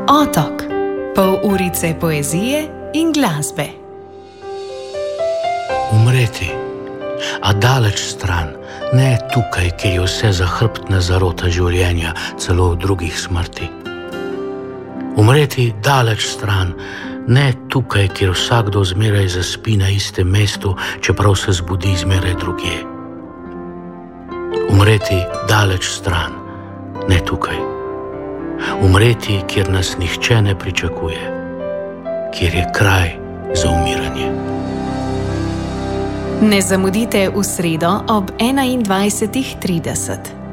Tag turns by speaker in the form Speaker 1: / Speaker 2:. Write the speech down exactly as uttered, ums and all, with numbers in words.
Speaker 1: Otok. Pol urice poezije in glasbe.
Speaker 2: Umreti, a daleč stran, ne tukaj, kjer je vse zahrbtna zarota življenja, celo v drugih smrti. Umreti daleč stran, ne tukaj, kjer vsakdo zmeraj zaspi na istem mestu, čeprav se zbudi zmeraj drugje. Umreti daleč stran, ne tukaj. Umreti, kjer nas nihče ne pričakuje, kjer je kraj za umiranje.
Speaker 1: Ne zamudite v sredo ob enaindvajsetih trideset.